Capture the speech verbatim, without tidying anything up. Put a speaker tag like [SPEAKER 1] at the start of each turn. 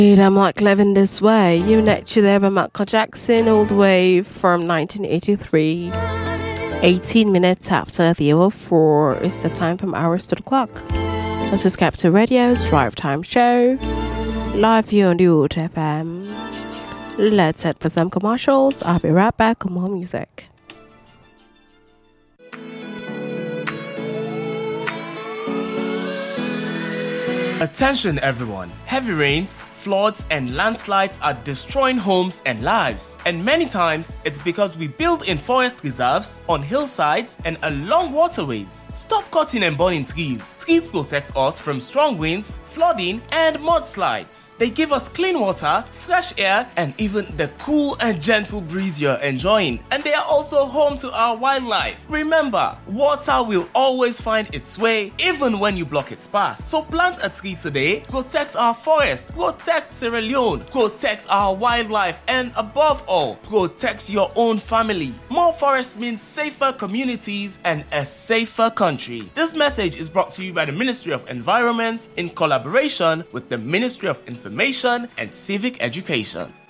[SPEAKER 1] I'm like living this way. You next there by Michael Jackson all the way from nineteen eighty-three. eighteen minutes after the hour four is the time from hours to the clock. This is Capital Radio's Drive Time Show, live here on the Old F M. Let's head for some commercials. I'll be right back with more music.
[SPEAKER 2] Attention everyone, heavy rains, floods and landslides are destroying homes and lives. And many times, it's because we build in forest reserves, on hillsides and along waterways. Stop cutting and burning trees. Trees protect us from strong winds, flooding and mudslides. They give us clean water, fresh air and even the cool and gentle breeze you're enjoying. And they are also home to our wildlife. Remember, water will always find its way even when you block its path. So plant a tree today, protect our forest, protect Sierra Leone, protect our wildlife, and above all, protect your own family. More forest means safer communities and a safer country. This message is brought to you by the Ministry of Environment in collaboration with the Ministry of Information and Civic Education.